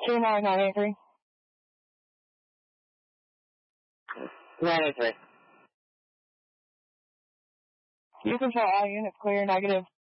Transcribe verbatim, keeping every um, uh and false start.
two nine nine eight three. nine eight three. You control all units clear, negative